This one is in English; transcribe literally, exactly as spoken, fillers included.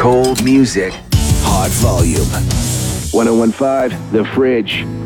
Cold music, hot volume. ten fifteen, The Fridge.